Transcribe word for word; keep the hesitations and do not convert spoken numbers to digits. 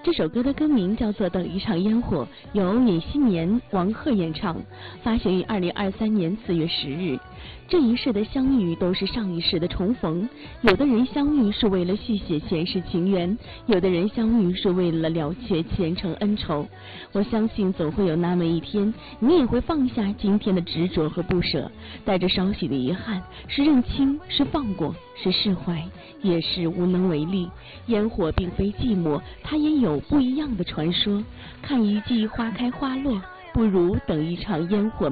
这首歌的歌名叫做《等一场烟火》，由尹锡年、王鹤演唱，发行于二零二三年四月十日。这一世的相遇都是上一世的重逢，有的人相遇是为了续写前世情缘，有的人相遇是为了了却前程恩仇。我相信总会有那么一天，你也会放下今天的执着和不舍，带着少许的遗憾，是认清，是放过，是释怀，也是无能为力。烟火并非寂寞，它也有不一样的传说。看一季花开花落，不如等一场烟火